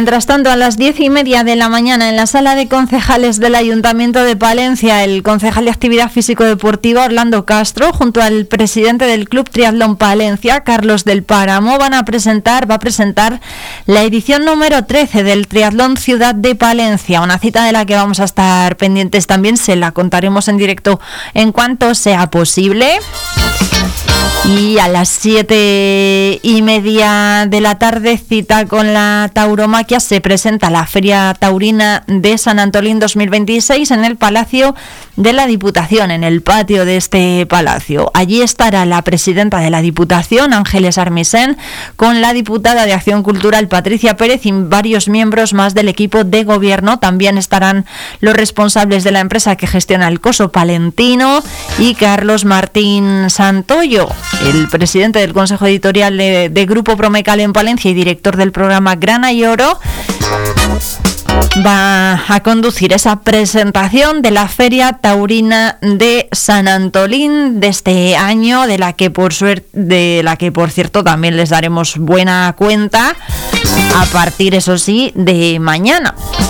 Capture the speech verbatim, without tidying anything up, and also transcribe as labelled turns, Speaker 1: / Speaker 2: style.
Speaker 1: Mientras tanto, a las diez y media de la mañana, en la sala de concejales del Ayuntamiento de Palencia, el concejal de Actividad Físico-Deportiva, Orlando Castro, junto al presidente del Club Triatlón Palencia, Carlos del Páramo, van a presentar, va a presentar la edición número trece del Triatlón Ciudad de Palencia, una cita de la que vamos a estar pendientes también, se la contaremos en directo en cuanto sea posible. Y a las siete y media de la tarde, cita con la tauromaquia, se presenta la Feria Taurina de San Antolín dos mil veintiséis en el Palacio de la Diputación, en el patio de este palacio. Allí estará la presidenta de la Diputación, Ángeles Armisen, con la diputada de Acción Cultural, Patricia Pérez, y varios miembros más del equipo de gobierno. También estarán los responsables de la empresa que gestiona el Coso Palentino y Carlos Martín Santoyo, el presidente del Consejo Editorial de, de Grupo Promecal en Palencia y director del programa Grana y Oro, va a conducir esa presentación de la Feria Taurina de San Antolín de este año, de la que por suerte, de la que por cierto también les daremos buena cuenta a partir, eso sí, de mañana.